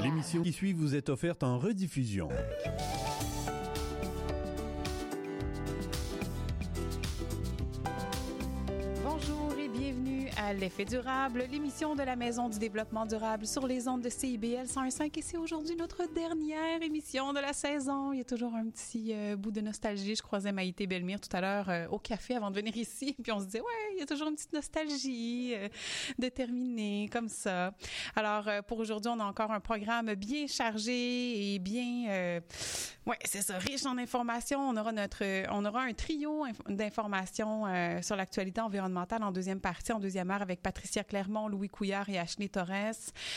L'émission qui suit vous est offerte en rediffusion. À l'effet durable, l'émission de la Maison du développement durable sur les ondes de CIBL 101.5 et c'est aujourd'hui notre dernière émission de la saison. Il y a toujours un petit bout de nostalgie. Je croisais Maïté Bellemire tout à l'heure au café avant de venir ici, puis on se disait ouais, il y a toujours une petite nostalgie de terminer comme ça. Alors pour aujourd'hui, on a encore un programme bien chargé et bien c'est ça, riche en informations. On aura un trio d'informations sur l'actualité environnementale en deuxième partie, en deuxième heure avec Patricia Clermont, Louis Couillard et Ashley Torres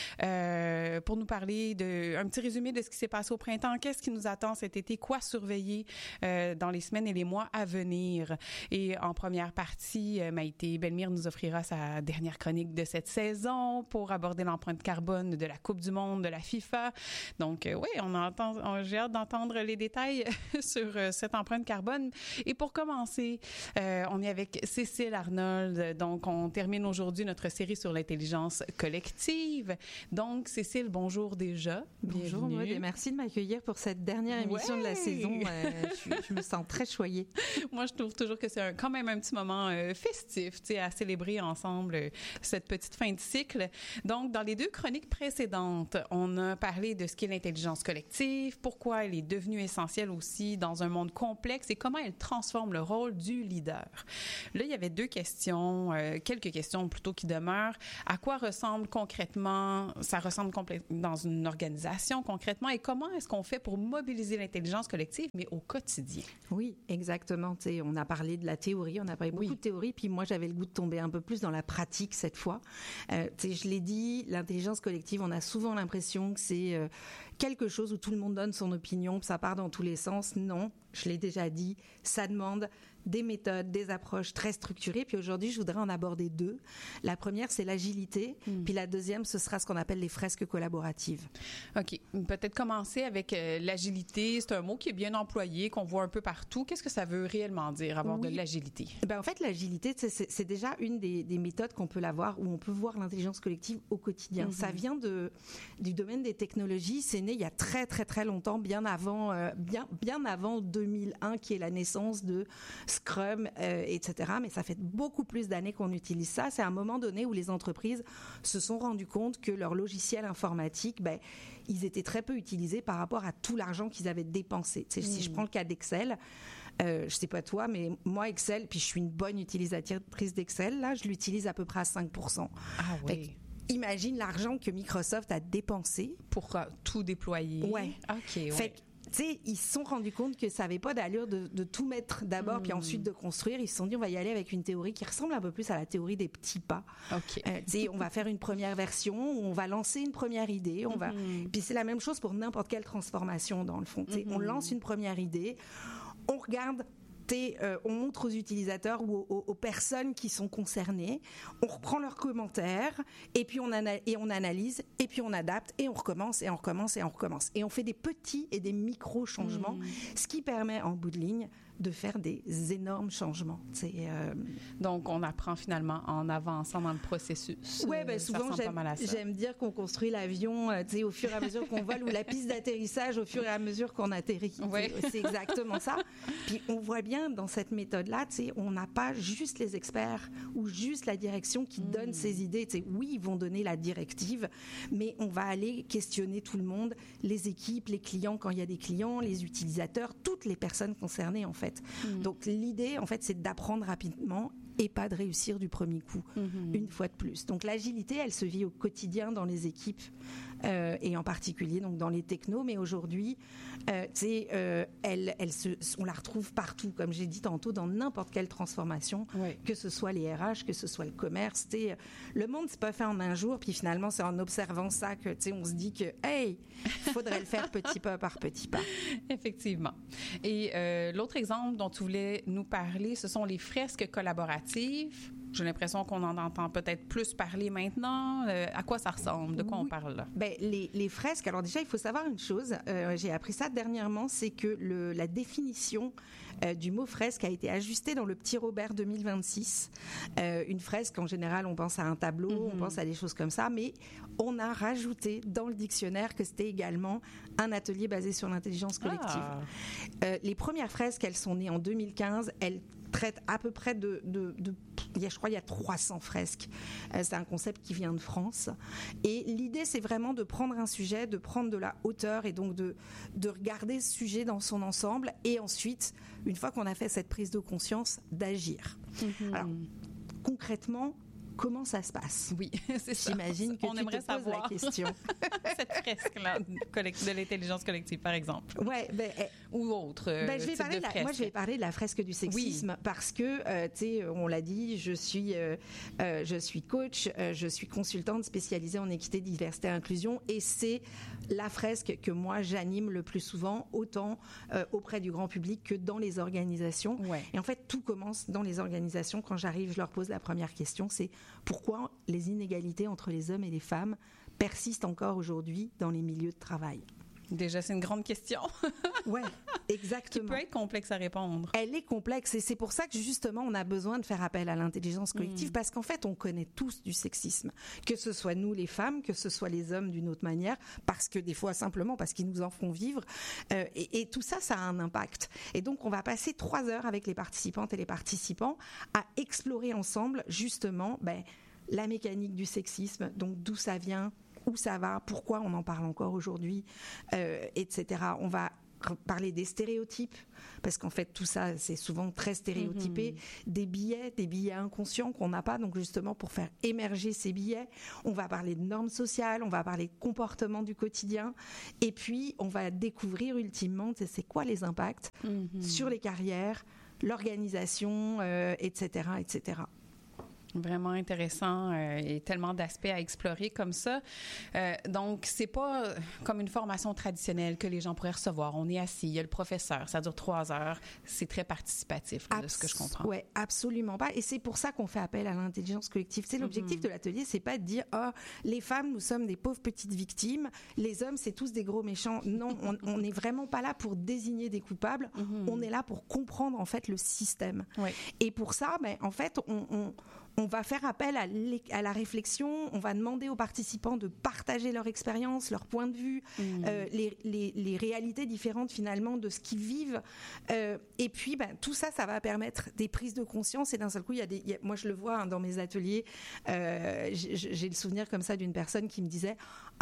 pour nous parler un petit résumé de ce qui s'est passé au printemps. Qu'est-ce qui nous attend cet été? Quoi surveiller dans les semaines et les mois à venir? Et en première partie, Maïté Bellemire nous offrira sa dernière chronique de cette saison pour aborder l'empreinte carbone de la Coupe du monde de la FIFA. Donc j'ai hâte d'entendre les détails sur cette empreinte carbone. Et pour commencer, on est avec Cécile Arnold. Donc, on termine aujourd'hui notre série sur l'intelligence collective. Donc, Cécile, bonjour déjà. Bonjour Maud et merci de m'accueillir pour cette dernière émission de la saison. Je me sens très choyée. Moi, je trouve toujours que c'est quand même un petit moment festif, tu sais, à célébrer ensemble cette petite fin de cycle. Donc, dans les deux chroniques précédentes, on a parlé de ce qu'est l'intelligence collective, pourquoi elle est devenue essentielle aussi dans un monde complexe et comment elle transforme le rôle du leader. Là, il y avait quelques questions plutôt qui demeurent. À quoi ressemble concrètement, ça ressemble dans une organisation concrètement et comment est-ce qu'on fait pour mobiliser l'intelligence collective, mais au quotidien? Oui, exactement. Tu sais, on a parlé de la théorie, on a parlé beaucoup de théorie, puis moi, j'avais le goût de tomber un peu plus dans la pratique cette fois. Tu sais, je l'ai dit, l'intelligence collective, on a souvent l'impression que c'est quelque chose où tout le monde donne son opinion, puis ça part dans tous les sens. Non, je l'ai déjà dit, ça demande des méthodes, des approches très structurées. Puis aujourd'hui, je voudrais en aborder deux. La première, c'est l'agilité. Puis la deuxième, ce sera ce qu'on appelle les fresques collaboratives. OK. Peut-être commencer avec l'agilité. C'est un mot qui est bien employé, qu'on voit un peu partout. Qu'est-ce que ça veut réellement dire, avoir de l'agilité? En fait, l'agilité, c'est déjà une des méthodes qu'on peut l'avoir, où on peut voir l'intelligence collective au quotidien. Ça vient du domaine des technologies. C'est né il y a très, très, très longtemps, bien avant 2001, qui est la naissance de Scrum, etc. Mais ça fait beaucoup plus d'années qu'on utilise ça. C'est à un moment donné où les entreprises se sont rendues compte que leurs logiciels informatiques, ils étaient très peu utilisés par rapport à tout l'argent qu'ils avaient dépensé. Si je prends le cas d'Excel, je sais pas toi, mais moi, Excel, puis je suis une bonne utilisatrice d'Excel, là, je l'utilise à peu près à 5%. Ah oui. Imagine l'argent que Microsoft a dépensé pour tout déployer. Ouais. OK, ouais. Fait tu sais, ils se sont rendus compte que ça n'avait pas d'allure de tout mettre d'abord, puis ensuite de construire. Ils se sont dit, on va y aller avec une théorie qui ressemble un peu plus à la théorie des petits pas. Okay. Tu sais, on va faire une première version, on va lancer une première idée, puis c'est la même chose pour n'importe quelle transformation dans le fond. Tu sais, on lance une première idée, on regarde. On montre aux utilisateurs ou aux personnes qui sont concernées, on reprend leurs commentaires et puis on analyse et puis on adapte et on recommence et on recommence et on recommence. Et on fait des petits et des micro-changements, ce qui permet en bout de ligne de faire des énormes changements. Donc, on apprend finalement en avançant dans le processus. Oui, souvent, j'aime dire qu'on construit l'avion au fur et à mesure qu'on vole ou la piste d'atterrissage au fur et à mesure qu'on atterrit. Ouais. C'est exactement ça. Puis on voit bien dans cette méthode-là, on n'a pas juste les experts ou juste la direction qui donne ces idées. Oui, ils vont donner la directive, mais on va aller questionner tout le monde, les équipes, les clients quand il y a des clients, les utilisateurs, toutes les personnes concernées en fait. Donc l'idée en fait c'est d'apprendre rapidement et pas de réussir du premier coup, une fois de plus. Donc l'agilité, elle se vit au quotidien dans les équipes et en particulier donc dans les technos, mais aujourd'hui, on la retrouve partout, comme j'ai dit tantôt, dans n'importe quelle transformation, que ce soit les RH, que ce soit le commerce. Le monde, c'est pas fait en un jour, puis finalement, c'est en observant ça que on se dit que, hey, il faudrait le faire petit pas par petit pas. Effectivement. Et l'autre exemple dont tu voulais nous parler, ce sont les fresques collaboratives. J'ai l'impression qu'on en entend peut-être plus parler maintenant. À quoi ça ressemble? De quoi on parle là? Ben, les fresques, alors déjà, il faut savoir une chose. J'ai appris ça dernièrement, c'est que la définition du mot fresque a été ajustée dans le Petit Robert 2026. Une fresque, en général, on pense à un tableau, on pense à des choses comme ça, mais on a rajouté dans le dictionnaire que c'était également un atelier basé sur l'intelligence collective. Les premières fresques, elles sont nées en 2015. Elles traitent à peu près je crois il y a 300 fresques. C'est un concept qui vient de France. Et l'idée, c'est vraiment de prendre un sujet, de prendre de la hauteur et donc de regarder ce sujet dans son ensemble et ensuite, une fois qu'on a fait cette prise de conscience, d'agir. Alors, concrètement, comment ça se passe? Oui, c'est ça. J'imagine que on tu aimerait te poses savoir la question. cette fresque-là de l'intelligence collective, par exemple. Ouais, ou autre. Moi, je vais parler de la fresque du sexisme parce que, tu sais, on l'a dit, je suis coach, je suis consultante spécialisée en équité, diversité et inclusion, et c'est la fresque que moi j'anime le plus souvent, autant auprès du grand public que dans les organisations. Ouais. Et en fait, tout commence dans les organisations. Quand j'arrive, je leur pose la première question, c'est pourquoi les inégalités entre les hommes et les femmes persistent encore aujourd'hui dans les milieux de travail. Déjà, c'est une grande question. Ouais, exactement. Qui peut être complexe à répondre. Elle est complexe et c'est pour ça que justement on a besoin de faire appel à l'intelligence collective parce qu'en fait on connaît tous du sexisme, que ce soit nous les femmes, que ce soit les hommes d'une autre manière, parce que des fois simplement parce qu'ils nous en font vivre et tout ça, ça a un impact. Et donc on va passer 3 heures avec les participantes et les participants à explorer ensemble justement la mécanique du sexisme, donc d'où ça vient, où ça va, pourquoi on en parle encore aujourd'hui, etc. On va parler des stéréotypes, parce qu'en fait tout ça c'est souvent très stéréotypé, des biais inconscients qu'on n'a pas, donc justement pour faire émerger ces biais, on va parler de normes sociales, on va parler de comportements du quotidien, et puis on va découvrir ultimement c'est quoi les impacts sur les carrières, l'organisation, etc., etc. Vraiment intéressant et tellement d'aspects à explorer comme ça. Donc, c'est pas comme une formation traditionnelle que les gens pourraient recevoir. On est assis, il y a le professeur, ça dure 3 heures. C'est très participatif, de ce que je comprends. Oui, absolument pas. Et c'est pour ça qu'on fait appel à l'intelligence collective. C'est l'objectif de l'atelier, c'est pas de dire les femmes, nous sommes des pauvres petites victimes, les hommes, c'est tous des gros méchants. Non, on n'est vraiment pas là pour désigner des coupables. On est là pour comprendre en fait le système. Oui. Et pour ça, en fait, on va faire appel à la réflexion, on va demander aux participants de partager leur expérience, leur point de vue, les réalités différentes finalement de ce qu'ils vivent. Et puis, tout ça, ça va permettre des prises de conscience. Et d'un seul coup, moi je le vois dans mes ateliers, j'ai le souvenir comme ça d'une personne qui me disait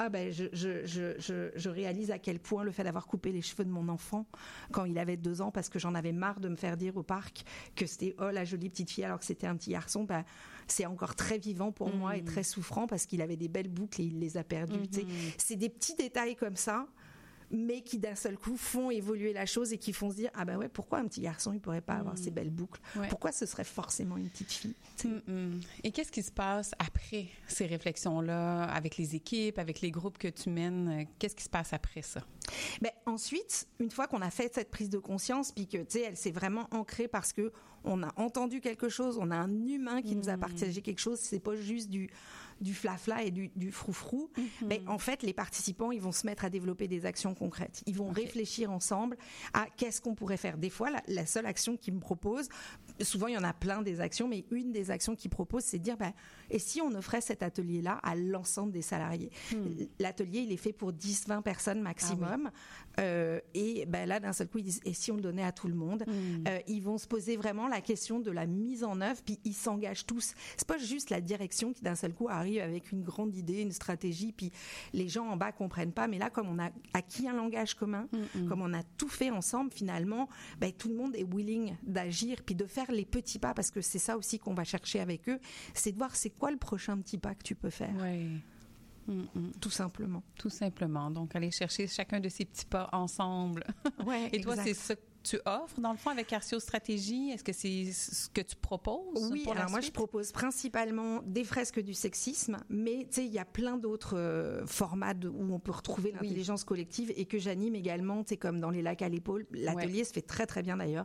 je réalise à quel point le fait d'avoir coupé les cheveux de mon enfant quand il avait 2 ans, parce que j'en avais marre de me faire dire au parc que c'était la jolie petite fille alors que c'était un petit garçon, c'est encore très vivant pour moi et très souffrant parce qu'il avait des belles boucles et il les a perdues. C'est des petits détails comme ça, mais qui d'un seul coup font évoluer la chose et qui font se dire pourquoi un petit garçon il pourrait pas avoir ces belles boucles, pourquoi ce serait forcément une petite fille. Et qu'est-ce qui se passe après ces réflexions-là avec les équipes, avec les groupes que tu mènes? Qu'est-ce qui se passe après ça? Ensuite, une fois qu'on a fait cette prise de conscience, puis que elle s'est vraiment ancrée parce que on a entendu quelque chose, on a un humain qui nous a partagé quelque chose, c'est pas juste du flafla et du froufrou. Mais en fait, les participants, ils vont se mettre à développer des actions concrètes. Ils vont réfléchir ensemble à qu'est-ce qu'on pourrait faire. Des fois, la seule action qu'ils me proposent, souvent il y en a plein des actions, mais une des actions qu'ils proposent, c'est de dire et si on offrait cet atelier-là à l'ensemble des salariés? L'atelier, il est fait pour 10-20 personnes maximum. Et là, d'un seul coup, ils disent et si on le donnait à tout le monde? Ils vont se poser vraiment la question de la mise en œuvre, puis ils s'engagent tous. C'est pas juste la direction qui d'un seul coup arrive avec une grande idée, une stratégie, puis les gens en bas comprennent pas, mais là, comme on a acquis un langage commun, comme on a tout fait ensemble, finalement, tout le monde est willing d'agir, puis de faire les petits pas, parce que c'est ça aussi qu'on va chercher avec eux, c'est de voir c'est quoi le prochain petit pas que tu peux faire. Tout simplement. Tout simplement. Donc, aller chercher chacun de ces petits pas ensemble. Et toi, c'est ça que tu offres, dans le fond, avec Artio Stratégie? Est-ce que c'est ce que tu proposes? Oui, alors moi, je propose principalement des fresques du sexisme, mais il y a plein d'autres formats où on peut retrouver l'intelligence collective et que j'anime également, comme dans les lacs à l'épaule. L'atelier se fait très, très bien d'ailleurs.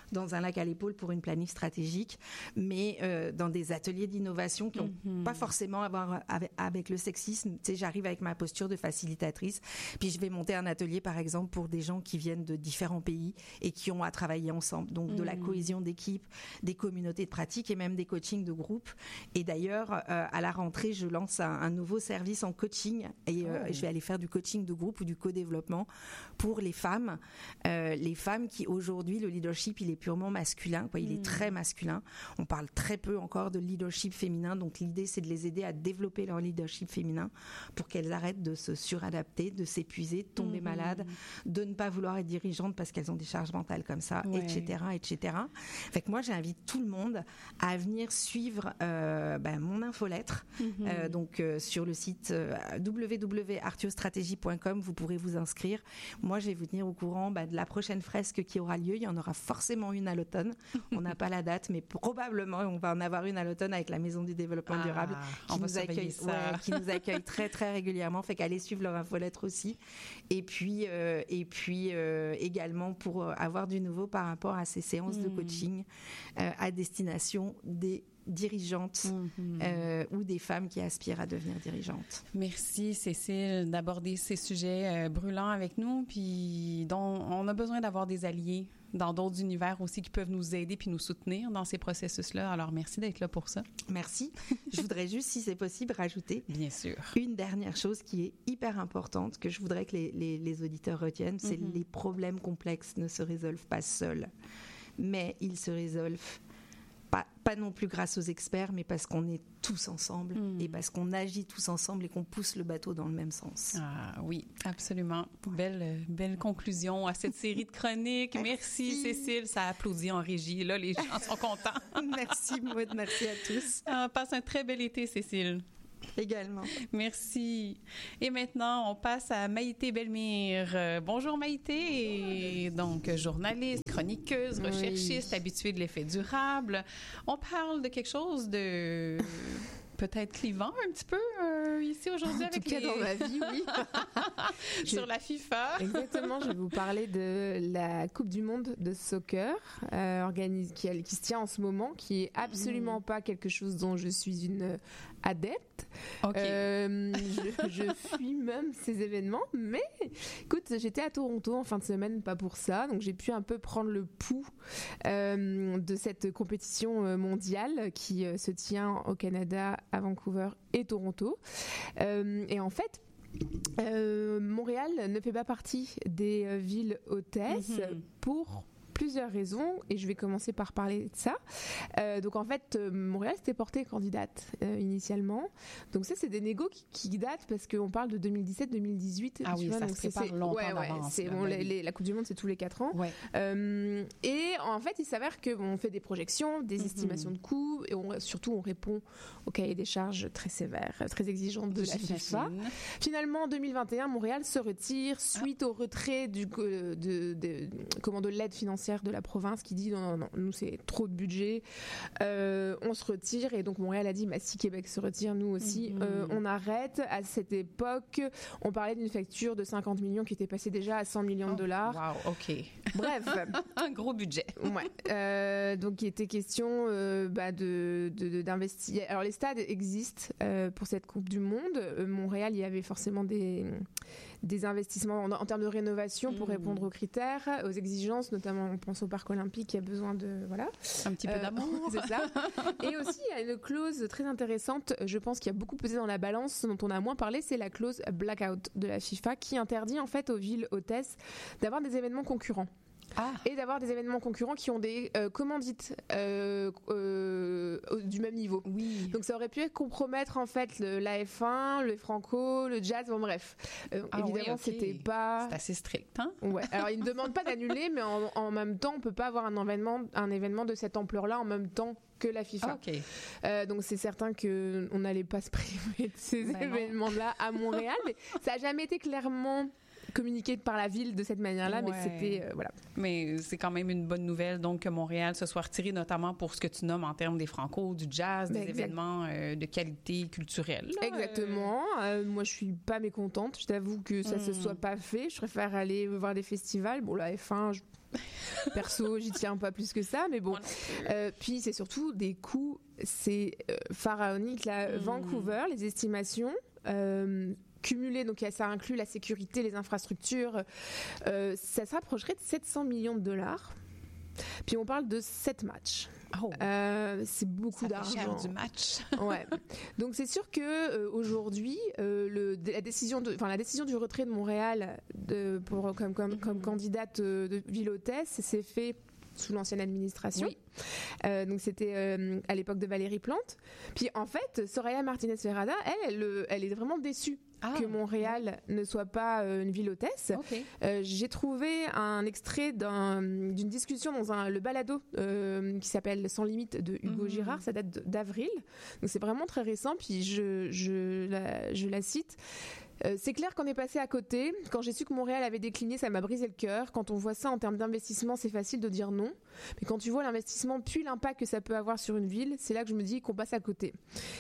dans un lac à l'épaule pour une planif stratégique, mais dans des ateliers d'innovation qui n'ont pas forcément à voir avec le sexisme. Tu sais, j'arrive avec ma posture de facilitatrice, puis je vais monter un atelier, par exemple, pour des gens qui viennent de différents pays et qui ont à travailler ensemble. Donc, de la cohésion d'équipe, des communautés de pratique et même des coachings de groupe. Et d'ailleurs, à la rentrée, je lance un nouveau service en coaching et je vais aller faire du coaching de groupe ou du co-développement pour les femmes qui aujourd'hui, le leadership, il est purement masculin, quoi. Il est très masculin. On parle très peu encore de leadership féminin. Donc, l'idée, c'est de les aider à développer leur leadership féminin pour qu'elles arrêtent de se suradapter, de s'épuiser, de tomber malades, de ne pas vouloir être dirigeantes parce qu'elles ont des charges mentales comme ça, etc., etc. Fait que moi, j'invite tout le monde à venir suivre mon infolettre. Donc, sur le site www.artiostratégie.com, vous pourrez vous inscrire. Moi, je vais vous tenir au courant de la prochaine fresque qui aura lieu. Il y en aura forcément une à l'automne. On n'a pas la date, mais probablement, on va en avoir une à l'automne avec la Maison du Développement Durable qui nous accueille très, très régulièrement. Fait qu'allez suivre leur infolettre aussi. Et puis également pour avoir du nouveau par rapport à ces séances de coaching à destination des dirigeantes ou des femmes qui aspirent à devenir dirigeantes. Merci Cécile d'aborder ces sujets brûlants avec nous, puis dont on a besoin d'avoir des alliés dans d'autres univers aussi qui peuvent nous aider puis nous soutenir dans ces processus-là. Alors, merci d'être là pour ça. Merci. Je voudrais juste, si c'est possible, rajouter bien sûr une dernière chose qui est hyper importante que je voudrais que les auditeurs retiennent, c'est les problèmes complexes ne se résolvent pas seuls, mais ils se résolvent pas non plus grâce aux experts, mais parce qu'on est tous ensemble et parce qu'on agit tous ensemble et qu'on pousse le bateau dans le même sens. Ah oui, absolument. Belle conclusion à cette série de chroniques. Merci Cécile, ça applaudit en régie. Là, les gens sont contents. Merci Maud, merci à tous. Passe un très bel été, Cécile. Également. Merci. Et maintenant, on passe à Maïté Bellemire. Bonjour Maïté, donc journaliste, chroniqueuse, recherchiste, habituée de l'effet durable. On parle de quelque chose de peut-être clivant un petit peu ici aujourd'hui avec tout cas dans ma vie, oui. Sur la FIFA. Exactement, je vais vous parler de la Coupe du Monde de soccer qui se tient en ce moment, qui est absolument pas quelque chose dont je suis une adepte. Okay. Je fuis même ces événements, mais écoute, j'étais à Toronto en fin de semaine, pas pour ça, donc j'ai pu un peu prendre le pouls de cette compétition mondiale qui se tient au Canada, à Vancouver et Toronto. Et en fait, Montréal ne fait pas partie des villes hôtesses pour plusieurs raisons, et je vais commencer par parler de ça. Donc en fait, Montréal s'était portée candidate initialement. Donc ça, c'est des négos qui datent parce qu'on parle de 2017-2018. Ah oui, ça se prépare longtemps d'avance. C'est la Coupe du Monde, c'est tous les 4 ans. Ouais. Et en fait, il s'avère qu'on fait des projections, des estimations de coûts, et surtout on répond au cahier des charges très sévère, très exigeant de la FIFA. Finalement, en 2021, Montréal se retire suite au retrait de l'aide financière de la province qui dit non, nous c'est trop de budget, on se retire. Et donc Montréal a dit si Québec se retire, nous aussi on arrête. À cette époque, on parlait d'une facture de 50 millions qui était passée déjà à 100 millions de dollars. Wow, ok. Bref, un gros budget. Ouais. Donc il était question d'investir. Alors les stades existent pour cette Coupe du Monde. Montréal, il y avait forcément des investissements en termes de rénovation pour répondre aux critères, aux exigences, notamment on pense au parc olympique qui a besoin de un petit peu d'amour. C'est ça. Et aussi il y a une clause très intéressante, je pense qu'il y a beaucoup pesé dans la balance, dont on a moins parlé, c'est la clause blackout de la FIFA qui interdit en fait aux villes hôtesses d'avoir des événements concurrents. Et d'avoir des événements concurrents qui ont des commandites du même niveau. Oui. Donc ça aurait pu compromettre en fait la F1, le Franco, le Jazz, bon bref. Évidemment, c'était pas... C'est assez strict, hein? Ouais. Alors ils ne demandent pas d'annuler, mais en même temps, on peut pas avoir un événement de cette ampleur-là en même temps que la FIFA. Okay. Donc c'est certain qu'on n'allait pas se priver de ces événements-là à Montréal, mais ça n'a jamais été clairement communiqué par la ville de cette manière-là, mais c'était voilà. Mais c'est quand même une bonne nouvelle, donc que Montréal se soit retiré, notamment pour ce que tu nommes en termes des Franco, du jazz, des événements de qualité culturelle. Là. Exactement. Moi, je suis pas mécontente. Je t'avoue que ça se soit pas fait. Je préfère aller voir des festivals. Bon, la F1, perso, j'y tiens pas plus que ça, mais bon. Puis c'est surtout des coûts, c'est pharaonique. Là, Vancouver, les estimations. Cumulé, donc ça inclut la sécurité, les infrastructures, ça se rapprocherait de 700 millions de dollars. Puis on parle de 7 matchs. Oh. C'est beaucoup d'argent. Ça fait cher du match. Ouais. Donc c'est sûr que aujourd'hui, la décision du retrait de Montréal comme candidate de ville hôtesse s'est fait sous l'ancienne administration. Oui. Donc c'était à l'époque de Valérie Plante. Puis en fait, Soraya Martinez-Ferrada, elle est vraiment déçue que Montréal ne soit pas une ville hôtesse. Okay. J'ai trouvé un extrait d'une discussion dans le balado qui s'appelle Sans limite de Hugo Girard. Ça date d'avril. Donc c'est vraiment très récent. Puis je la cite. C'est clair qu'on est passé à côté. Quand j'ai su que Montréal avait décliné, ça m'a brisé le cœur. Quand on voit ça en termes d'investissement, c'est facile de dire non. Mais quand tu vois l'investissement puis l'impact que ça peut avoir sur une ville, c'est là que je me dis qu'on passe à côté.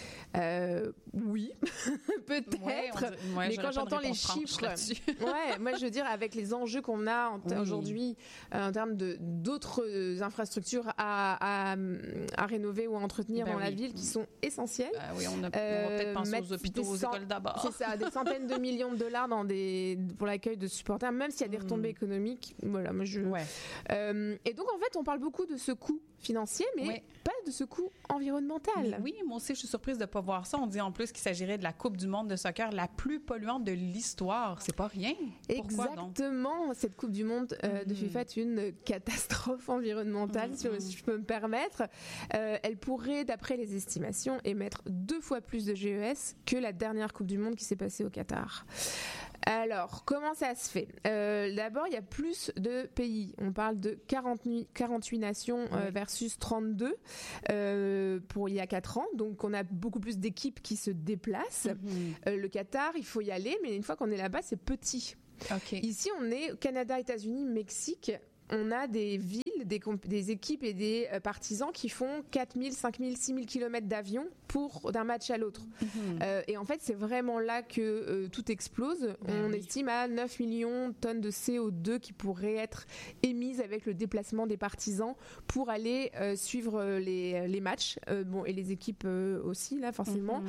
Oui, peut-être. Mais quand j'entends les chiffres, moi je veux dire avec les enjeux qu'on a aujourd'hui en termes d'autres infrastructures à rénover ou à entretenir dans la ville qui sont essentielles. On va peut-être penser aux hôpitaux, aux écoles d'abord. C'est ça, des centaines de millions de dollars pour l'accueil de supporters, même s'il y a des retombées économiques. Voilà, moi et donc en fait, on parle beaucoup de ce coût financier, mais pas de ce coût environnemental. Mais oui, moi aussi, je suis surprise de ne pas voir ça. On dit en plus qu'il s'agirait de la Coupe du monde de soccer la plus polluante de l'histoire. C'est pas rien. Pourquoi exactement. Donc? Cette Coupe du monde de FIFA est une catastrophe environnementale, si je peux me permettre. Elle pourrait, d'après les estimations, émettre 2 fois plus de GES que la dernière Coupe du monde qui s'est passée au Qatar. Alors, comment ça se fait ? D'abord, il y a plus de pays. On parle de 48 nations versus 32 pour il y a 4 ans. Donc, on a beaucoup plus d'équipes qui se déplacent. Le Qatar, il faut y aller, mais une fois qu'on est là-bas, c'est petit. Okay. Ici, on est au Canada, États-Unis, Mexique. On a des villes, des équipes et des partisans qui font 4000, 5000, 6000 km d'avion d'un match à l'autre. Et en fait, c'est vraiment là que tout explose. On estime à 9 millions de tonnes de CO2 qui pourraient être émises avec le déplacement des partisans pour aller suivre les matchs. Et les équipes aussi, là, forcément.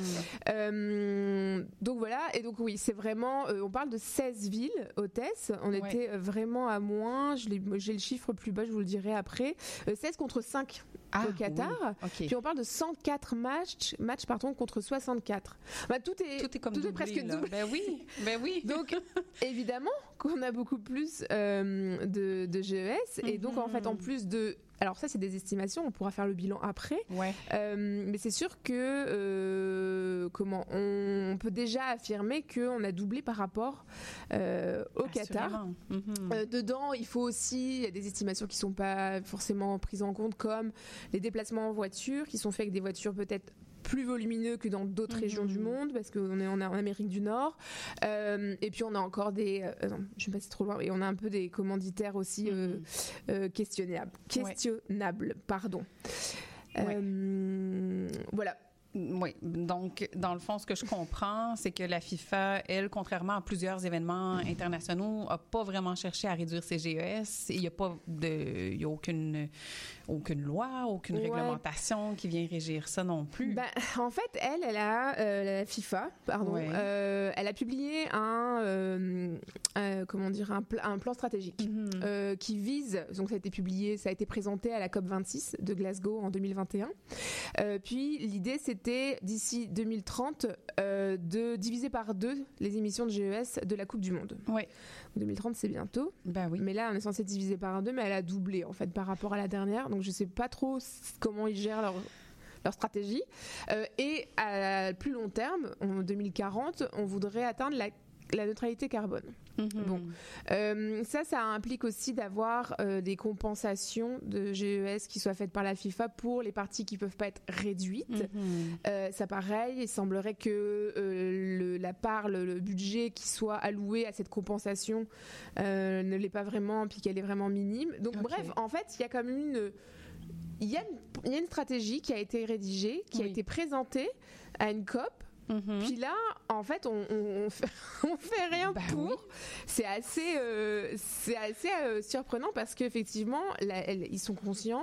Donc voilà. Et donc, oui, c'est vraiment... on parle de 16 villes hôtesses. On était vraiment à moins. J'ai le chiffre plus bas, je vous le dirai après. 16 contre 5 au Qatar. Oui. Okay. Puis on parle de 104 matchs contre 64. Tout est presque doublé. Ben oui. Donc évidemment qu'on a beaucoup plus de GES. Et donc en fait, en plus de... Alors ça, c'est des estimations, on pourra faire le bilan après. Mais c'est sûr que on peut déjà affirmer qu'on a doublé par rapport au Qatar. Dedans, il faut aussi, il y a des estimations qui ne sont pas forcément prises en compte, comme les déplacements en voiture, qui sont faits avec des voitures peut-être plus volumineux que dans d'autres régions du monde, parce qu'on est en Amérique du Nord. Et puis on a encore des... je vais passer trop loin, et on a un peu des commanditaires aussi questionnables. Pardon. Voilà. Oui, donc dans le fond, ce que je comprends, c'est que la FIFA, elle, contrairement à plusieurs événements internationaux, n'a pas vraiment cherché à réduire ses GES. Il n'y a aucune loi, aucune réglementation qui vient régir ça non plus. En fait, la FIFA, elle a publié un plan stratégique qui vise, donc ça a été présenté à la COP26 de Glasgow en 2021. Puis l'idée, c'était d'ici 2030 de diviser par 2 les émissions de GES de la Coupe du Monde. 2030, c'est bientôt. Mais là, on est censé diviser par 2, mais elle a doublé en fait par rapport à la dernière. Donc je sais pas trop comment ils gèrent leur stratégie. Et à plus long terme, en 2040, on voudrait atteindre la la neutralité carbone. Bon, ça implique aussi d'avoir des compensations de GES qui soient faites par la FIFA pour les parties qui peuvent pas être réduites. Ça pareil, il semblerait que le budget qui soit alloué à cette compensation ne l'est pas vraiment, puis qu'elle est vraiment minime. Donc bref, en fait, il y a comme il y a une stratégie qui a été rédigée, qui a été présentée à une COP. Puis là, en fait, on fait rien pour. Oui. C'est assez surprenant parce qu'effectivement, ils sont conscients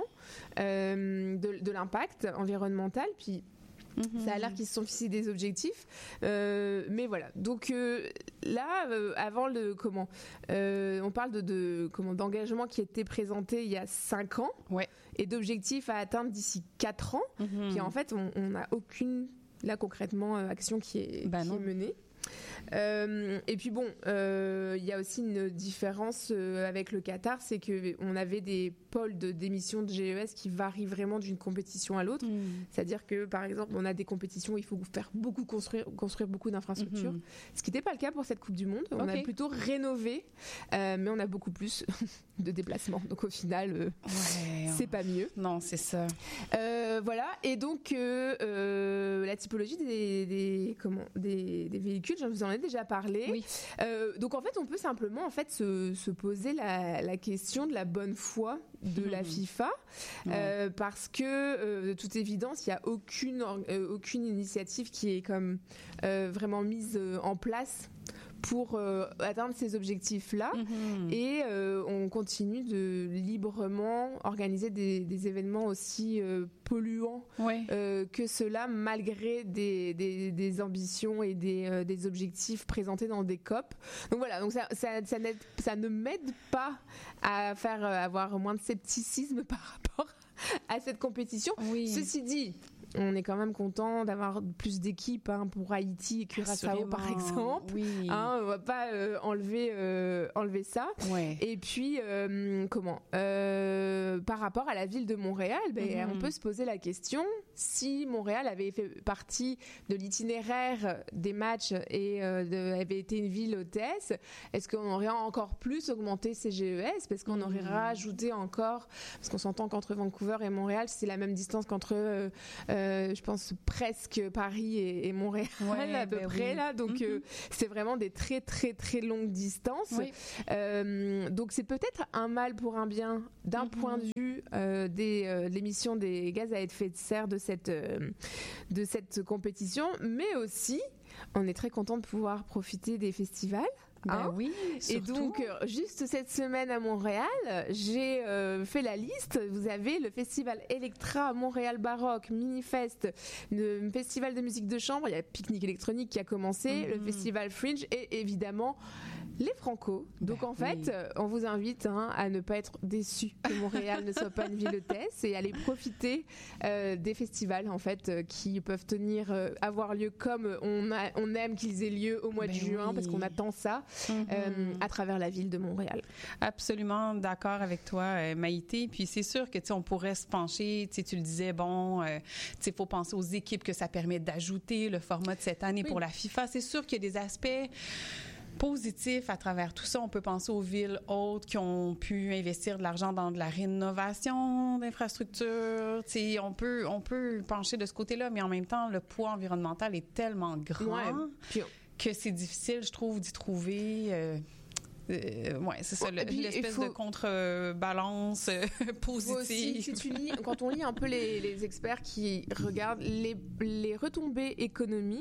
de l'impact environnemental. Puis ça a l'air qu'ils se sont fixés des objectifs, mais voilà. Donc là, avant on parle d'engagement qui était présenté il y a 5 ans et d'objectifs à atteindre d'ici 4 ans. Puis en fait, on n'a aucune concrètement action qui est menée. Et puis bon, il y a aussi une différence avec le Qatar, c'est qu'on avait des pôles d'émissions de GES qui varient vraiment d'une compétition à l'autre. C'est-à-dire que par exemple, on a des compétitions où il faut faire construire beaucoup d'infrastructures, ce qui n'était pas le cas pour cette Coupe du Monde. On a plutôt rénové, mais on a beaucoup plus de déplacements. Donc au final, c'est pas mieux. Non, c'est ça. Voilà. Et donc la typologie des véhicules, je vous en ai déjà parlé. Oui. Donc en fait, on peut simplement se poser la question de la bonne foi de la FIFA, parce que de toute évidence, il n'y a aucune initiative qui est comme vraiment mise en place pour atteindre ces objectifs-là. Et on continue de librement organiser des événements aussi polluants que ceux-là, malgré des ambitions et des objectifs présentés dans des COP. Donc voilà, donc ça ne m'aide pas à faire avoir moins de scepticisme par rapport à cette compétition. Ceci dit, on est quand même content d'avoir plus d'équipes pour Haïti et Curaçao par exemple. On va pas enlever ça. Et puis par rapport à la ville de Montréal, on peut se poser la question, si Montréal avait fait partie de l'itinéraire des matchs et avait été une ville hôtesse, est-ce qu'on aurait encore plus augmenté ses GES, parce qu'on aurait rajouté encore, parce qu'on s'entend qu'entre Vancouver et Montréal, c'est la même distance qu'entre je pense presque Paris et Montréal à peu près là, donc c'est vraiment des très très très longues distances. Donc c'est peut-être un mal pour un bien d'un point de vue de l'émission des gaz à effet de serre de cette compétition, mais aussi on est très content de pouvoir profiter des festivals. Oui, et donc juste cette semaine à Montréal, j'ai fait la liste. Vous avez le festival Electra, Montréal Baroque, Minifest, le festival de musique de chambre, il y a Pique-Nique électronique qui a commencé, le festival Fringe et évidemment les Franco. Donc en fait, on vous invite à ne pas être déçus que Montréal ne soit pas une ville hôtesse et aller profiter des festivals en fait qui peuvent avoir lieu comme on aime qu'ils aient lieu au mois de juin, parce qu'on attend ça à travers la ville de Montréal. Absolument d'accord avec toi, Maïté. Puis c'est sûr que on pourrait se pencher, tu le disais, il faut penser aux équipes que ça permet d'ajouter le format de cette année pour la FIFA. C'est sûr qu'il y a des aspects positif à travers tout ça. On peut penser aux villes hautes qui ont pu investir de l'argent dans de la rénovation d'infrastructures. On peut pencher de ce côté-là, mais en même temps, le poids environnemental est tellement grand que c'est difficile, je trouve, d'y trouver... c'est ça, l'espèce de contrebalance positive. Aussi, quand on lit un peu les experts qui regardent, les retombées économiques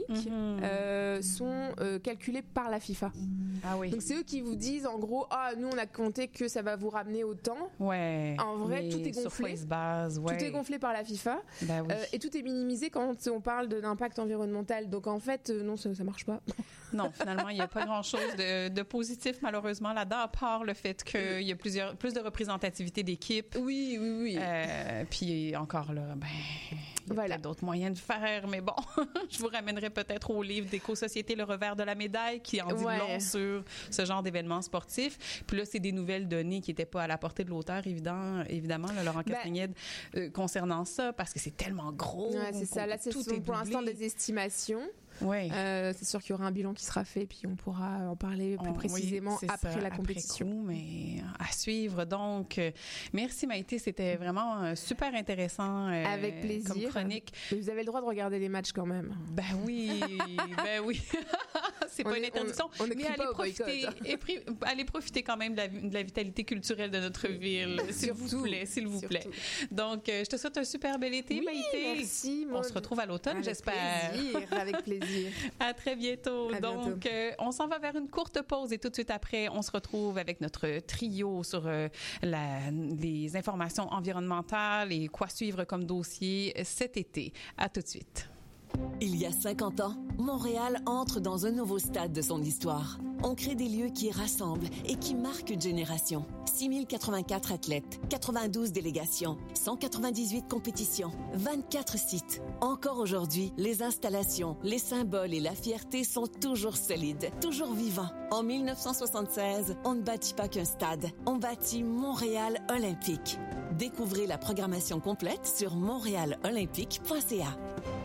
sont calculées par la FIFA. Donc c'est eux qui vous disent en gros, nous on a compté que ça va vous ramener autant. En vrai, tout est gonflé. Tout est gonflé par la FIFA. Et tout est minimisé quand on parle de l'impact environnemental. Donc en fait, non, ça marche pas. Non, finalement, il n'y a pas grand-chose de positif, malheureusement, là-dedans, à part le fait qu'il y a plus de représentativité d'équipe. Oui. Puis encore là, il y a peut-être d'autres moyens de faire, mais bon, je vous ramènerai peut-être au livre d'Éco-Société, Le revers de la médaille, qui en dit long sur ce genre d'événements sportifs. Puis là, c'est des nouvelles données qui n'étaient pas à la portée de l'auteur, évidemment, Laurent Castagnède, concernant ça, parce que c'est tellement gros. C'est ça. Là, c'est pour l'instant des estimations. Oui. C'est sûr qu'il y aura un bilan qui sera fait, puis on pourra en parler plus précisément après la compétition. Après coup, mais à suivre. Donc, merci Maïté, c'était vraiment super intéressant. Avec plaisir. Comme chronique. Mais vous avez le droit de regarder les matchs quand même. Ben oui. C'est pas une interdiction. Mais allez profiter quand même de la vitalité culturelle de notre ville, s'il vous plaît. Donc, je te souhaite un super bel été, Maïté. Merci. On se retrouve à l'automne, j'espère. Avec plaisir. À très bientôt. Donc, on s'en va vers une courte pause et tout de suite après, on se retrouve avec notre trio sur les informations environnementales et quoi suivre comme dossier cet été. À tout de suite. Il y a 50 ans, Montréal entre dans un nouveau stade de son histoire. On crée des lieux qui rassemblent et qui marquent une génération. 6084 athlètes, 92 délégations, 198 compétitions, 24 sites. Encore aujourd'hui, les installations, les symboles et la fierté sont toujours solides, toujours vivants. En 1976, on ne bâtit pas qu'un stade, on bâtit Montréal Olympique. Découvrez la programmation complète sur montrealolympique.ca.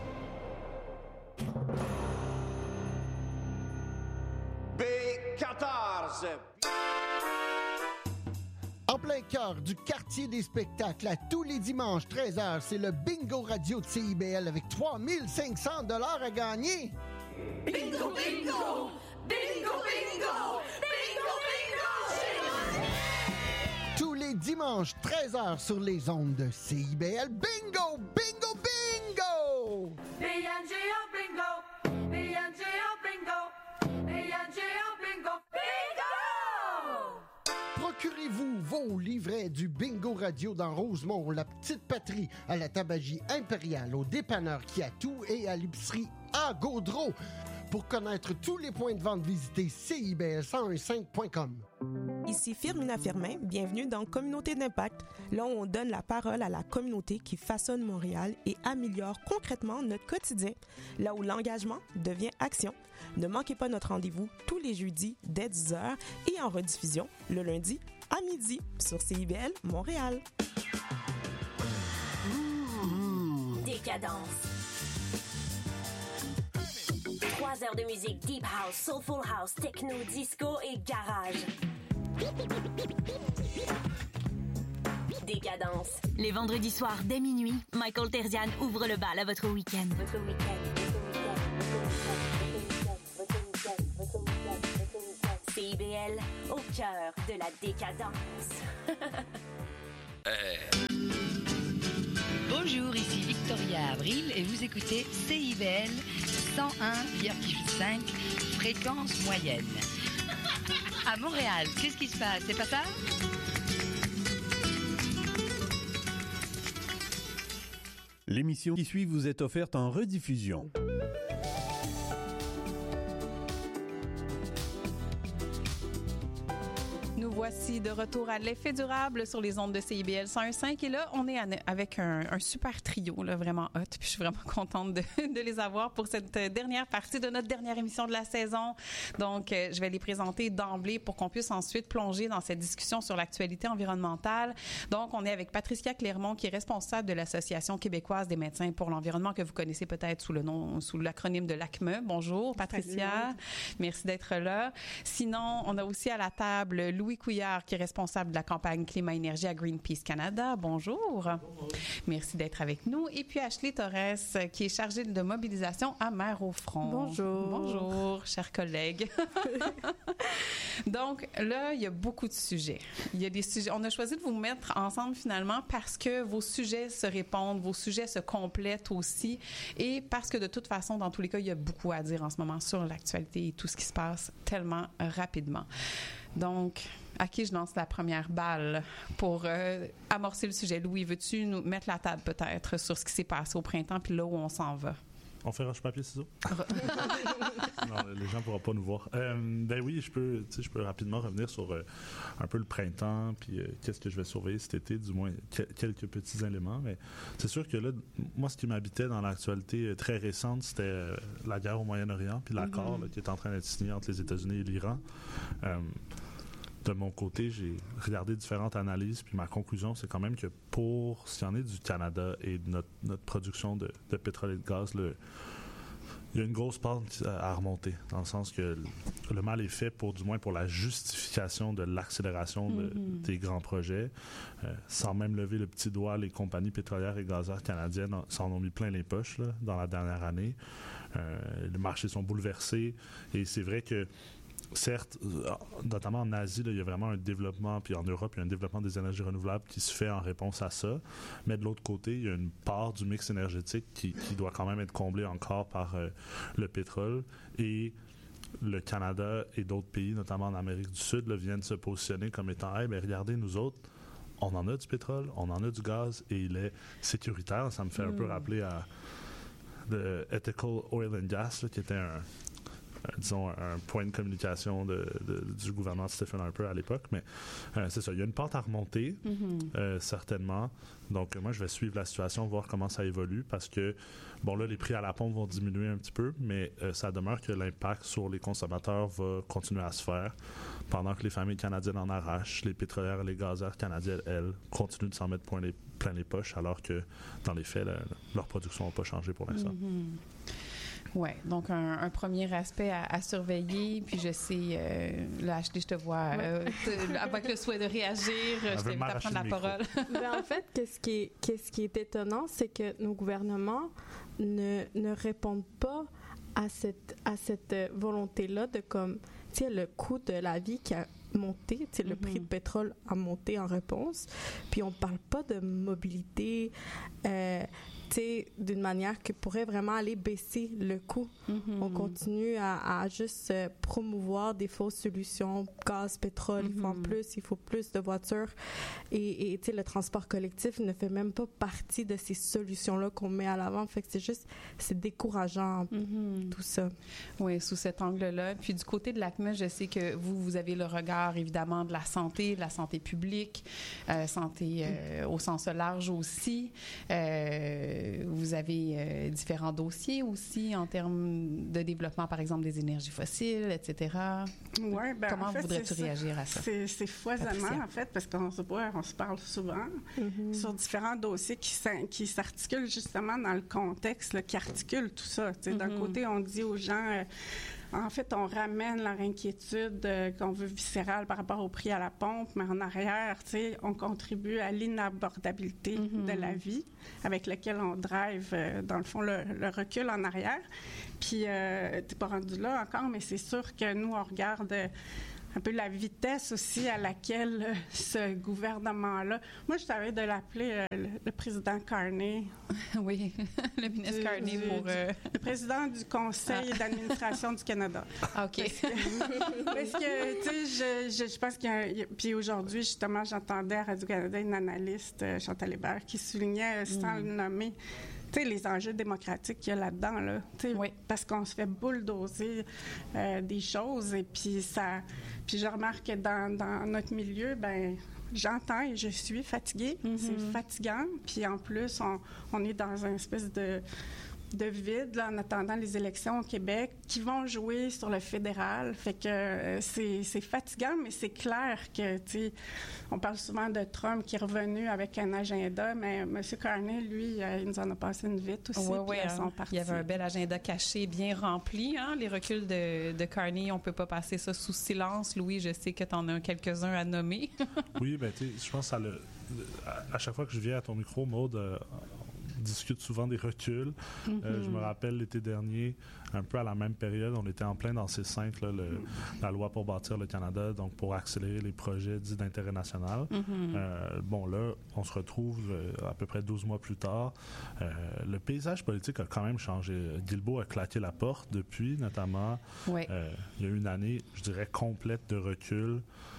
B14. En plein cœur du quartier des spectacles, à tous les dimanches 13h, c'est le Bingo Radio de CIBL avec 3500 $ à gagner. Bingo, bingo! Bingo, bingo! Bingo, bingo! Tous les dimanches 13h sur les ondes de CIBL. Bingo, bingo, bingo! B-N-G-O, bingo! B-N-G-O, bingo! B-N-G-O, bingo! Bingo! Procurez-vous vos livrets du Bingo Radio dans Rosemont, la petite patrie, à la tabagie impériale, au dépanneur Kiatou et à l'épicerie à Gaudreau. Pour connaître tous les points de vente, visitez CIBL1015.com. Ici Firmina Firmin, bienvenue dans Communauté d'impact, là où on donne la parole à la communauté qui façonne Montréal et améliore concrètement notre quotidien, là où l'engagement devient action. Ne manquez pas notre rendez-vous tous les jeudis dès 10h et en rediffusion le lundi à midi sur CIBL Montréal. Décadence. 3 heures de musique deep house, soulful house, techno, disco et garage. Décadence. Les vendredis soirs dès minuit, Michael Terzian ouvre le bal à votre week-end. CIBL, au cœur de la décadence. Bonjour, ici Victoria Avril et vous écoutez CIBL 101,5 fréquence moyenne. À Montréal, qu'est-ce qui se passe? C'est pas ça? L'émission qui suit vous est offerte en rediffusion. Nous voici de retour à l'effet durable sur les ondes de CIBL 101.5 et là, on est avec un super trio, là, vraiment hot. Puis je suis vraiment contente de les avoir pour cette dernière partie de notre dernière émission de la saison. Donc, je vais les présenter d'emblée pour qu'on puisse ensuite plonger dans cette discussion sur l'actualité environnementale. Donc, on est avec Patricia Clermont, qui est responsable de l'Association québécoise des médecins pour l'environnement, que vous connaissez peut-être sous l'acronyme de l'ACME. Bonjour, Patricia. Salut. Merci d'être là. Sinon, on a aussi à la table Louis Couillard, qui est responsable de la campagne Climat-Énergie à Greenpeace Canada. Bonjour. Bonjour. Merci d'être avec nous. Et puis Ashley Torres, qui est chargée de mobilisation à Mères au front. Bonjour. Bonjour, chers collègues. Donc là, il y a beaucoup de sujets. Il y a des sujets. On a choisi de vous mettre ensemble finalement parce que vos sujets se répondent, vos sujets se complètent aussi, et parce que de toute façon, dans tous les cas, il y a beaucoup à dire en ce moment sur l'actualité et tout ce qui se passe tellement rapidement. Donc, à qui je lance la première balle pour amorcer le sujet? Louis, veux-tu nous mettre la table peut-être sur ce qui s'est passé au printemps puis là où on s'en va? On fait roche papier ciseaux. Non, les gens ne pourront pas nous voir. Ben oui, je peux rapidement revenir sur un peu le printemps, puis qu'est-ce que je vais surveiller cet été, du moins quelques petits éléments. Mais c'est sûr que là, moi, ce qui m'habitait dans l'actualité très récente, c'était la guerre au Moyen-Orient, puis l'accord qui est en train d'être signé entre les États-Unis et l'Iran. De mon côté, j'ai regardé différentes analyses, puis ma conclusion, c'est quand même que s'il y en est du Canada et de notre production de pétrole et de gaz, Il y a une grosse pente à remonter, dans le sens que le mal est fait du moins pour la justification de l'accélération des grands projets. Sans même lever le petit doigt, les compagnies pétrolières et gazières canadiennes s'en ont mis plein les poches là, dans la dernière année. Les marchés sont bouleversés et c'est vrai que certes, notamment en Asie, là, il y a vraiment un développement, puis en Europe, il y a un développement des énergies renouvelables qui se fait en réponse à ça. Mais de l'autre côté, il y a une part du mix énergétique qui doit quand même être comblée encore par le pétrole. Et le Canada et d'autres pays, notamment en Amérique du Sud, là, viennent se positionner comme étant « Hey, bien, regardez, nous autres, on en a du pétrole, on en a du gaz, et il est sécuritaire. » Ça me fait un peu rappeler à The Ethical Oil and Gas, là, qui était disons, un point de communication du gouvernement de Stephen Harper à l'époque. Mais c'est ça, il y a une pente à remonter, certainement. Donc, moi, je vais suivre la situation, voir comment ça évolue, parce que, bon, là, les prix à la pompe vont diminuer un petit peu, mais ça demeure que l'impact sur les consommateurs va continuer à se faire, pendant que les familles canadiennes en arrachent. Les pétrolières et les gazières canadiennes, elles, continuent de s'en mettre plein les poches, alors que, dans les faits, leur production n'a pas changé pour l'instant. Oui, donc un premier aspect à surveiller. Puis je sais, là, Ashley, je te vois avec le souhait de réagir. Je t'invite à prendre la parole. En fait, qu'est-ce qui est étonnant, c'est que nos gouvernements ne répondent pas à cette volonté-là de comme, tu sais, le coût de la vie qui a monté, tu sais, le prix de pétrole a monté en réponse. Puis on ne parle pas de mobilité, d'une manière qui pourrait vraiment aller baisser le coût. On continue à juste promouvoir des fausses solutions, gaz, pétrole, il faut plus de voitures. Et le transport collectif ne fait même pas partie de ces solutions-là qu'on met à l'avant. Fait que c'est décourageant, tout ça. Oui, sous cet angle-là. Puis du côté de l'ACME, je sais que vous avez le regard, évidemment, de la santé publique, santé au sens large aussi. Vous avez différents dossiers aussi en termes de développement, par exemple, des énergies fossiles, etc. Oui, bien, comment en fait, voudrais-tu réagir à ça? C'est foisonnant, en fait, parce qu'on se parle souvent sur différents dossiers qui s'articulent justement dans le contexte, là, qui articulent tout ça. D'un côté, on dit aux gens... En fait, on ramène leur inquiétude qu'on veut viscérale par rapport au prix à la pompe, mais en arrière, on contribue à l'inabordabilité de la vie avec lequel on drive, dans le fond, le recul en arrière. Puis, t'es pas rendu là encore, mais c'est sûr que nous, on regarde un peu la vitesse aussi à laquelle ce gouvernement-là... Moi, je savais de l'appeler le président Carney. Oui, le ministre Carney pour... Le président du Conseil d'administration du Canada. Ah, OK. Parce que, tu sais, je pense qu'il y a... Puis aujourd'hui, justement, j'entendais à Radio-Canada une analyste, Chantal Hébert, qui soulignait, sans le nommer, tu sais, les enjeux démocratiques qu'il y a là-dedans, là. Parce qu'on se fait bulldozer des choses et puis ça... Puis je remarque que dans notre milieu, ben j'entends et je suis fatiguée. C'est fatigant. Puis en plus, on est dans une espèce de vide là, en attendant les élections au Québec qui vont jouer sur le fédéral. Fait que c'est fatigant, mais c'est clair que, tu sais, on parle souvent de Trump qui est revenu avec un agenda, mais M. Carney, lui, il nous en a passé une vite aussi. Oui, il y avait un bel agenda caché, bien rempli. Hein? Les reculs de Carney, on ne peut pas passer ça sous silence. Louis, je sais que tu en as quelques-uns à nommer. Oui, bien, tu sais, je pense à chaque fois que je viens à ton micro, Maude, discute souvent des reculs. Je me rappelle l'été dernier, un peu à la même période, on était en plein dans ces 5, là, la loi pour bâtir le Canada, donc pour accélérer les projets dits d'intérêt national. Bon, là, on se retrouve à peu près 12 mois plus tard. Le paysage politique a quand même changé. Guilbeault a claqué la porte depuis, notamment. Il y a eu une année, je dirais, complète de recul.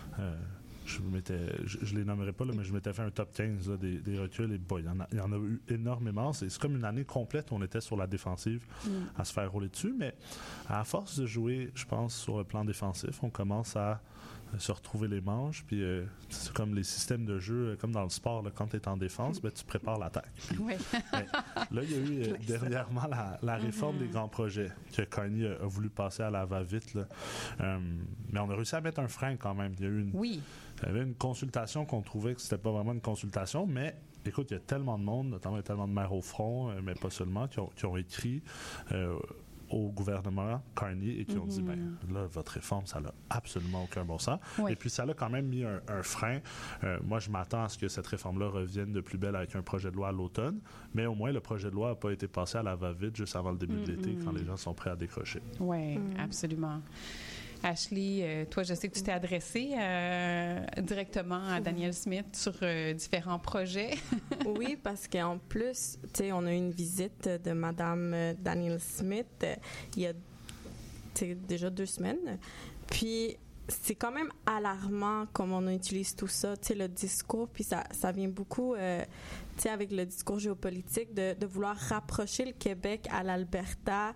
Je les nommerai pas, là, mais je m'étais fait un top 15 là, des reculs et il y en a eu énormément. C'est comme une année complète où on était sur la défensive à se faire rouler dessus, mais à force de jouer, je pense, sur le plan défensif, on commence à se retrouver les manches, puis c'est comme les systèmes de jeu, comme dans le sport, là, quand tu es en défense, ben, tu prépares l'attaque. Là, il y a eu dernièrement la réforme des grands projets que Carney a voulu passer à la va-vite. Mais on a réussi à mettre un frein quand même. Il y a eu il y avait une consultation qu'on trouvait que c'était pas vraiment une consultation, mais écoute, il y a tellement de monde, notamment il y a tellement de maires au front, mais pas seulement, qui ont écrit au gouvernement Carney et qui ont dit, ben là, votre réforme, ça n'a absolument aucun bon sens. Oui. Et puis, ça a quand même mis un frein. Moi, je m'attends à ce que cette réforme-là revienne de plus belle avec un projet de loi à l'automne, mais au moins, le projet de loi n'a pas été passé à la va-vite juste avant le début de l'été, quand les gens sont prêts à décrocher. Oui, absolument. Ashley, toi, je sais que tu t'es adressée directement à Danielle Smith sur différents projets. Oui, parce qu'en plus, tu sais, on a eu une visite de Madame Danielle Smith il y a déjà 2 semaines. Puis, c'est quand même alarmant comment on utilise tout ça, tu sais, le discours, puis ça vient beaucoup, tu sais, avec le discours géopolitique, de vouloir rapprocher le Québec à l'Alberta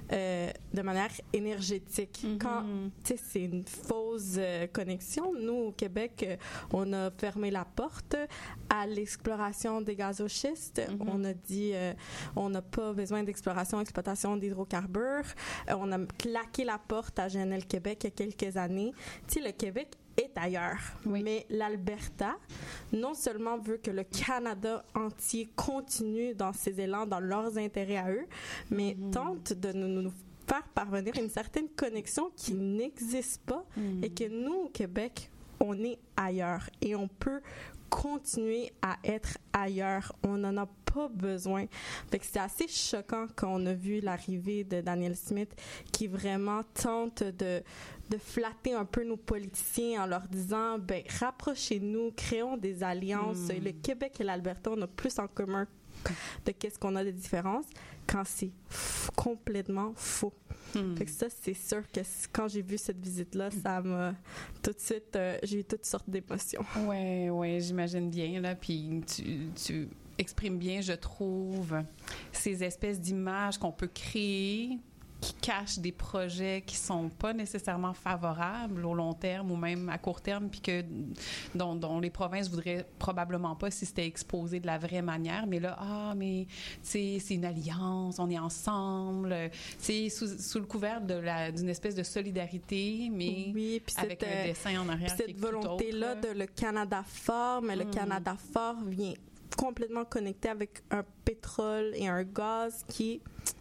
de manière énergétique. Quand, tu sais, c'est une fausse connexion. Nous, au Québec, on a fermé la porte à l'exploration des gazos-schistes. On a dit, on n'a pas besoin d'exploration, exploitation d'hydrocarbures. On a claqué la porte à GNL Québec il y a quelques années. Tu sais, le Québec est ailleurs. Mais l'Alberta, non seulement veut que le Canada entier continue dans ses élans, dans leurs intérêts à eux, mais tente de nous faire parvenir une certaine connexion qui n'existe pas et que nous, au Québec, on est ailleurs et on peut continuer à être ailleurs. On n'en a pas besoin. Fait que c'est assez choquant quand on a vu l'arrivée de Danielle Smith qui vraiment tente de flatter un peu nos politiciens en leur disant, ben rapprochez-nous, créons des alliances. Le Québec et l'Alberta, on a plus en commun de qu'est-ce qu'on a de différence quand c'est complètement faux. Fait que ça, c'est sûr que quand j'ai vu cette visite-là, ça m'a tout de suite, j'ai eu toutes sortes d'émotions. Oui, j'imagine bien, là, puis tu exprimes bien, je trouve, ces espèces d'images qu'on peut créer qui cachent des projets qui sont pas nécessairement favorables au long terme ou même à court terme, puis dont les provinces voudraient probablement pas si c'était exposé de la vraie manière. Mais là, mais c'est une alliance, on est ensemble. C'est sous le couvert d'une espèce de solidarité, mais avec un dessin en arrière. Cette volonté-là de le Canada fort, mais le Canada fort vient complètement connecté avec un pétrole et un gaz qui,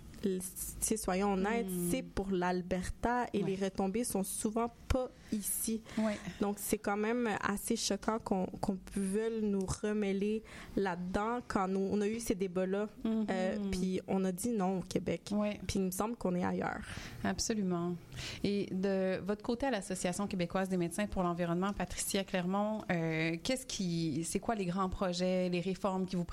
soyons honnêtes, c'est pour l'Alberta et les retombées sont souvent pas ici. Donc, c'est quand même assez choquant qu'on veuille nous remêler là-dedans quand on a eu ces débats-là. Puis on a dit non au Québec. Puis il me semble qu'on est ailleurs. Absolument. Et de votre côté, à l'Association québécoise des médecins pour l'environnement, Patricia Clermont, c'est quoi les grands projets, les réformes qui vous